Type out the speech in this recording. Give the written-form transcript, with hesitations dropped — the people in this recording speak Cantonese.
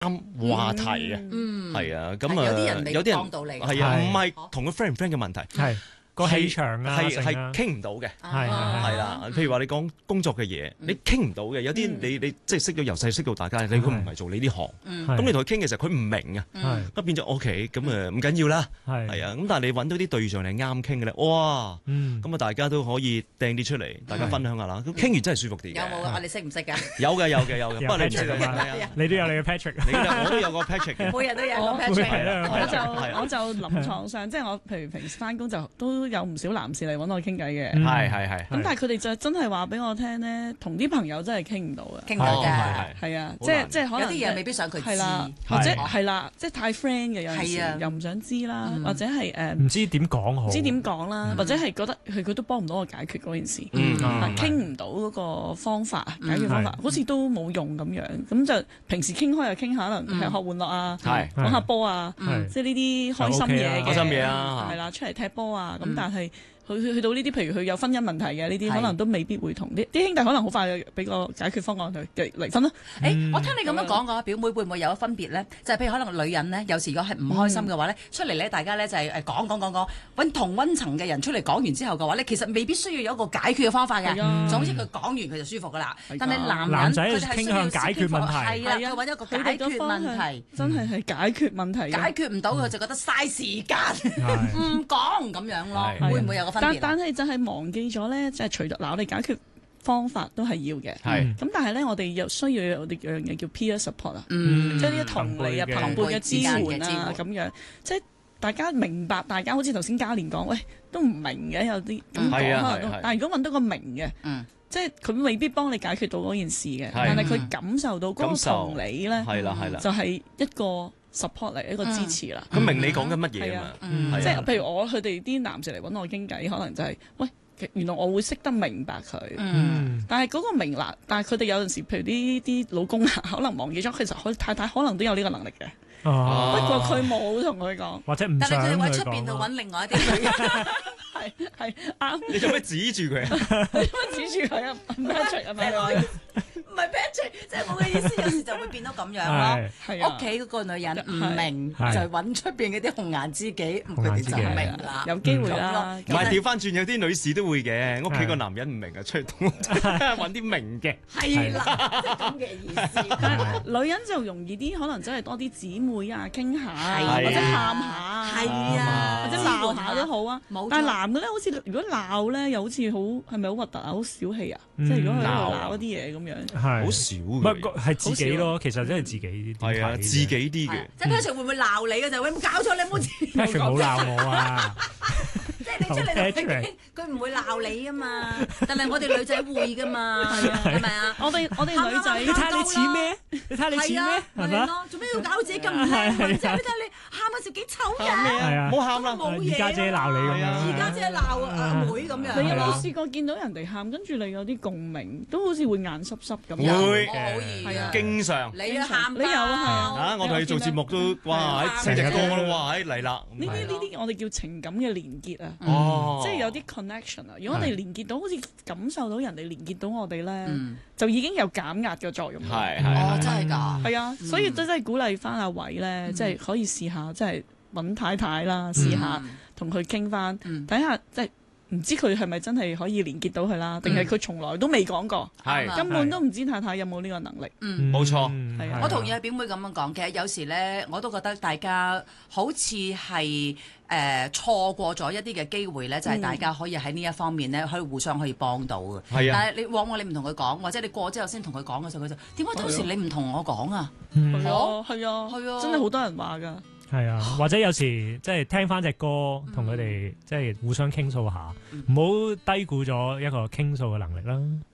啱話題啊，係啊，咁啊， 有啲人有啲人幫到你， 係啊，唔係同佢 friend 唔 friend 嘅問題， 係個氣場啊， 係傾唔到嘅， 係啦。譬如話你講工作嘅嘢，你傾唔到嘅，有啲你即係識咗由細識到大家，佢唔係做你呢行，咁你同佢傾嘅時候，佢唔明啊，咁變咗 OK，咁唔緊要啦，係啊，咁但係你揾到啲對象係啱傾嘅咧，哇，咁啊大家都可以掟啲出嚟，大家分享下啦，咁傾完真係舒服啲嘅。 有冇啊？我哋識唔識㗎？ 有嘅，不過你唔識啊， 你都有你嘅 Patrick， 我都有個 Patrick 嘅， 每日都有個 Patrick。 我就臨床上，即係我譬如平時翻工就都有唔少男士嚟揾我傾偈嘅， 係。 咁但係佢哋就真係話俾我聽咧，同啲朋友真係傾唔到嘅， 傾到嘅， 係啊，即係可能有啲嘢未必想佢知， 係啦，或者係啦，即係太 friend 嘅有陣時又唔想知啦，或者係唔知點講好， 唔知點講啦，或者係覺得佢都幫唔到我解決嗰件事，傾唔到嗰個方法解決方法，好似都冇用咁樣，咁就平時傾開又傾下，可能吃喝玩樂啊，講下波啊，即係呢啲開心嘢嘅， 開心嘢啊， 係啦，出嚟踢波啊，咁但係。去到呢啲，譬如佢有婚姻問題嘅呢啲，可能都未必會同啲兄弟可能好快俾個解決方案佢離婚啦。 我聽你咁樣講嘅表妹會唔會有分別咧？就係譬如可能女人咧，有時如果係唔開心嘅話咧，出嚟咧大家咧就係講揾同溫層嘅人出嚟講完之後嘅話咧，其實未必需要有一個解決嘅方法嘅。總之佢講完佢就舒服噶啦。但係男人佢哋係傾向解決問題，係啦，佢揾一個解決問題， 真係解決問題。 解決唔到佢就覺得嘥時間，唔講咁樣咯。會唔會有個分別？ 但係就係忘記咗咧，即係除咗我哋解決方法都係要嘅。咁但係咧，我哋又需要有啲樣嘢叫 peer support 啊，即係呢啲同嚟啊、朋輩嘅支援啊咁樣。即係大家明白，大家好似頭先嘉蓮講，喂都唔明嘅有啲咁講，但係如果揾到個明嘅，即係佢未必幫你解決到嗰件事嘅，但係佢感受到嗰個同理咧，就係一個support 嚟一個支持啦。 咁明你講緊乜嘢啊嘛？ 即係譬如佢哋啲男士嚟揾我傾偈，可能就係喂，原來我會識得明白佢。但係嗰個明白，但係佢哋有陣時，譬如啲老公啊，可能忘記咗，其實太太可能都有呢個能力嘅。不過佢冇同佢講， 或者唔想佢講。 但係佢哋喺出邊度揾另外一啲女人。 係啱。 你做咩指住佢啊？ 你做咩指住佢啊？Patrick 係咪？ 唔係 Patrick，即係我嘅意思，有時就會變到咁樣咯。屋企嗰個女人唔明，就揾出邊嗰啲紅顏知己，佢哋就明啦。 有機會啦。 唔係調翻轉，有啲女士都會嘅，屋企個男人唔明啊，出嚟揾啲明嘅。 係啦，即係咁嘅意思。 女人就容易啲，可能真係多啲姊妹啊傾下，或者喊下， 係啊， 或者鬧下都好啊。但係男嘅咧，好似如果鬧咧，又好似好係咪好核突啊？好小氣啊！即係如果佢鬧一啲嘢咁樣， 好少嘅， 係自己咯。其實真係自己係啊，自己啲嘅。 即係 Patrick 會唔會鬧你嘅就喂，冇搞錯，你冇 Patrick冇鬧我啊！ 即係你出嚟佢唔會鬧你啊嘛。但係我哋女仔會噶嘛，係咪啊？ 我哋女仔， 你睇下你似咩？你睇下你似咩？係咪？ 做咩要搞到自己咁唔靚？你睇下你喊嗰時幾醜嘅， 唔好喊啦！ 二家姐鬧你咁樣， 二家姐鬧阿妹咁樣。 你有冇試過見到人哋喊，跟住你有啲共鳴，都好似會眼濕濕咁？ 會係啊， 經常。 你啊喊， 你有啊？ 我同你做節目都哇，成隻歌咯，哇，嚟啦！ 呢啲我哋叫情感嘅連結啊，即係有啲 connection 啊。如果我哋連結到，好似感受到人哋連結到我哋咧，就已經有減壓嘅作用。 係真係㗎。 係啊，所以真係鼓勵翻阿偉咧，即係可以試下，即係揾太太啦，試下同佢傾翻，睇下即係唔知佢係咪真係可以連結到佢啦，定係佢從來都未講過，根本都唔知太太有冇呢個能力。 冇錯， 我同意阿表妹咁樣講。其實有時咧，我都覺得大家好似係錯過咗一啲嘅機會咧，就係大家可以喺呢一方面咧，可以互相可以幫到嘅。 係啊， 但係你往往你唔同佢講，或者你過之後先同佢講嘅時候，佢就點解當時你唔同我講啊？ 係啊，真係好多人話㗎。 係啊，或者有時即係聽翻隻歌，同佢哋即係互相傾訴下，唔好低估咗一個傾訴嘅能力啦。